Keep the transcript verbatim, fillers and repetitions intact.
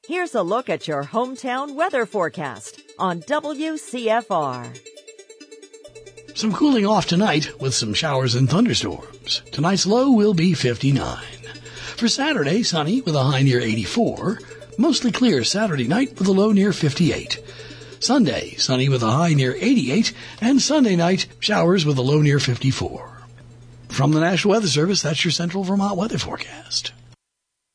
Here's a look at your hometown weather forecast on W C F R. Some cooling off tonight with some showers and thunderstorms. Tonight's low will be fifty-nine. For Saturday, sunny with a high near eighty-four. Mostly clear Saturday night with a low near fifty-eight. Sunday, sunny with a high near eighty-eight. And Sunday night, showers with a low near fifty-four. From the National Weather Service, that's your Central Vermont weather forecast.